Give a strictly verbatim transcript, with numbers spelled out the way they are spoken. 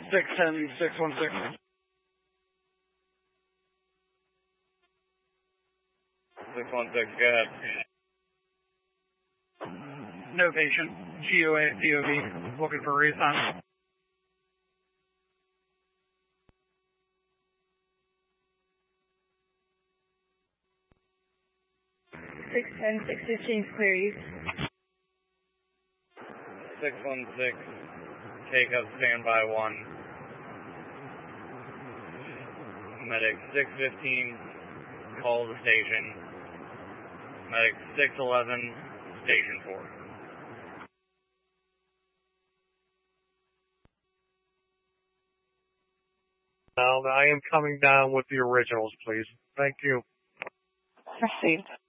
six ten, six one six. six one six, go ahead. No patient. G O A, P O V. Looking for a response. six ten, six fifteen, clear you. six one six, take up standby one. Medic six fifteen, call the station. Medic six eleven, station four. Now, I am coming down with the originals, please. Thank you. Received.